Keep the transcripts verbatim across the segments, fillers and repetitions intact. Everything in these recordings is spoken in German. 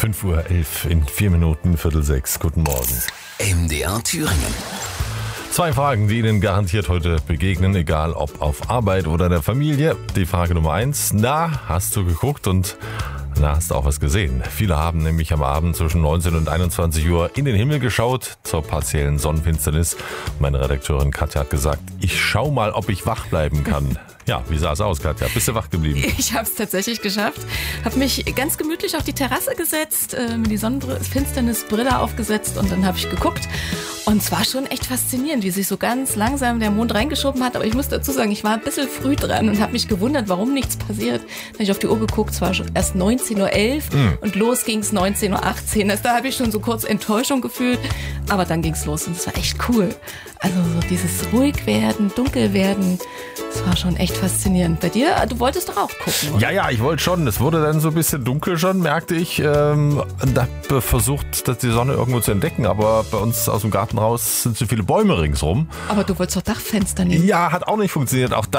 fünf Uhr elf in vier Minuten, Viertel sechs. Guten Morgen. M D R Thüringen. Zwei Fragen, die Ihnen garantiert heute begegnen, egal ob auf Arbeit oder in der Familie. Die Frage Nummer eins, na, hast du geguckt und na, hast du auch was gesehen? Viele haben nämlich am Abend zwischen neunzehn und einundzwanzig Uhr in den Himmel geschaut zur partiellen Sonnenfinsternis. Meine Redakteurin Katja hat gesagt, ich schau mal, ob ich wach bleiben kann. Ja, wie sah es aus, Katja? Bist du wach geblieben? Ich habe es tatsächlich geschafft. Habe mich ganz gemütlich auf die Terrasse gesetzt, äh, mir die Sonnenfinsternisbrille aufgesetzt und dann habe ich geguckt. Und es war schon echt faszinierend, wie sich so ganz langsam der Mond reingeschoben hat. Aber ich muss dazu sagen, ich war ein bisschen früh dran und habe mich gewundert, warum nichts passiert. Dann habe ich auf die Uhr geguckt, es war schon erst neunzehn Uhr elf mm. und los ging es neunzehn Uhr achtzehn. Also da habe ich schon so kurz Enttäuschung gefühlt. Aber dann ging es los und es war echt cool. Also so dieses ruhig werden, dunkel werden, das war schon echt faszinierend. Bei dir, du wolltest doch auch gucken, oder? Ja, ja, ich wollte schon. Es wurde dann so ein bisschen dunkel schon, merkte ich. Ähm, da habe versucht, die Sonne irgendwo zu entdecken, aber bei uns aus dem Garten raus sind so viele Bäume ringsrum. Aber du wolltest doch Dachfenster nehmen. Ja, hat auch nicht funktioniert. Auch da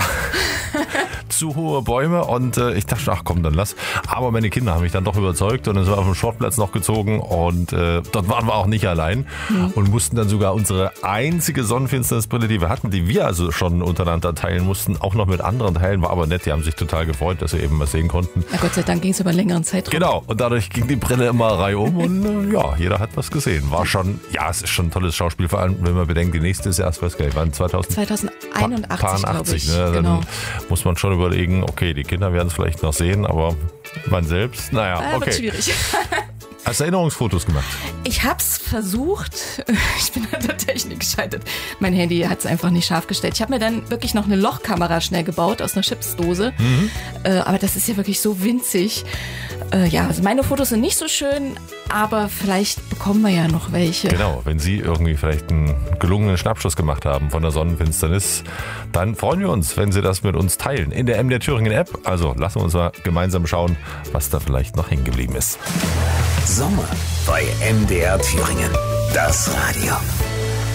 zu hohe Bäume und äh, ich dachte, ach komm, dann lass. Aber meine Kinder haben mich dann doch überzeugt und es war auf dem Sportplatz noch gezogen und äh, dort waren wir auch nicht allein mhm. und mussten dann sogar unsere einzige Sonnenfinsternisbrille, die wir hatten, die wir also schon untereinander teilen mussten, auch noch mit anderen teilen. War aber nett, die haben sich total gefreut, dass sie eben was sehen konnten. Na Gott sei Dank ging es über einen längeren Zeitraum. Genau, und dadurch ging die Brille immer reihum und äh, ja, jeder hat was gesehen. War schon, ja, es ist schon ein tolles Schauspiel, vor allem, wenn man bedenkt, die nächste ist erst, was geil, wann zweitausend zweitausendeinundachtzig, glaube ich. Ne? Dann genau. muss man schon überlegen, okay, die Kinder werden es vielleicht noch sehen, aber man selbst, naja, ah, okay. Wird schwierig. Hast du Erinnerungsfotos gemacht? Ich hab's versucht. Ich bin an der Technik gescheitert. Mein Handy hat es einfach nicht scharf gestellt. Ich habe mir dann wirklich noch eine Lochkamera schnell gebaut aus einer Chipsdose. Mhm. Äh, aber das ist ja wirklich so winzig. Äh, ja, also meine Fotos sind nicht so schön, aber vielleicht bekommen wir ja noch welche. Genau, wenn Sie irgendwie vielleicht einen gelungenen Schnappschuss gemacht haben von der Sonnenfinsternis, dann freuen wir uns, wenn Sie das mit uns teilen in der M D R Thüringen App. Also lassen wir uns mal gemeinsam schauen, was da vielleicht noch hängen geblieben ist. Sommer bei M D R Thüringen. Das Radio.